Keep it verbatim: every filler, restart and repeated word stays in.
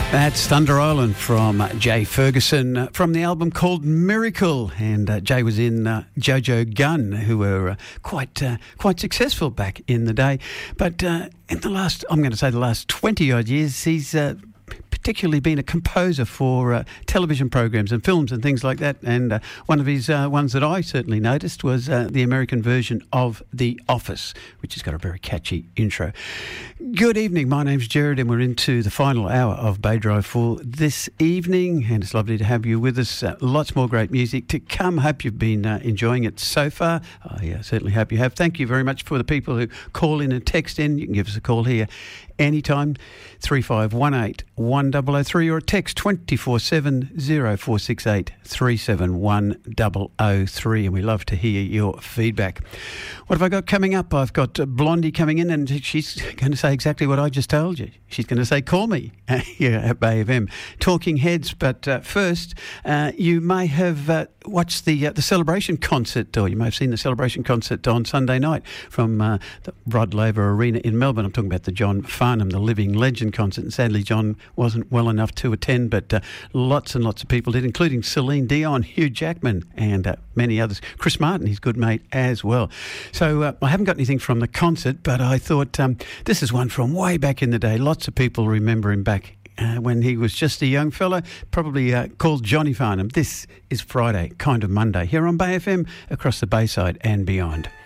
That's Thunder Island from Jay Ferguson uh, from the album called Miracle, and uh, Jay was in uh, Jojo Gunn, who were uh, quite uh, quite successful back in the day. But uh, in the last, I'm going to say the last twenty odd years, he's uh, particularly been a composer for uh, television programs and films and things like that. And uh, one of his uh, ones that I certainly noticed was uh, the American version of The Office, which has got a very catchy intro. Good evening, my name's Jared, and we're into the final hour of Bay Drive for this evening, and it's lovely to have you with us. Uh, lots more great music to come. Hope you've been uh, enjoying it so far. I uh, certainly hope you have. Thank you very much for the people who call in and text in. You can give us a call here anytime, three five one eight one zero zero three, or a text two four seven zero four six eight three seven one zero zero three, and we love to hear your feedback. What have I got coming up? I've got uh, Blondie coming in, and she's going to say exactly what I just told you. She's going to say, call me here at Bay F M. Talking Heads, but uh, first, uh, you may have uh, watched the uh, the Celebration concert, or you may have seen the Celebration concert on Sunday night from uh, the Rod Laver Arena in Melbourne. I'm talking about the John Farnham, the Living Legend concert, and sadly John wasn't well enough to attend, but uh, lots and lots of people did, including Celine Dion, Hugh Jackman, and uh, many others. Chris Martin, his good mate, as well. So uh, I haven't got anything from the concert, but I thought um, this is one from way back in the day. Lots of people remember him back uh, when he was just a young fella, probably uh, called Johnny Farnham. This is Friday, Kind of Monday, here on Bay F M, across the Bayside and beyond.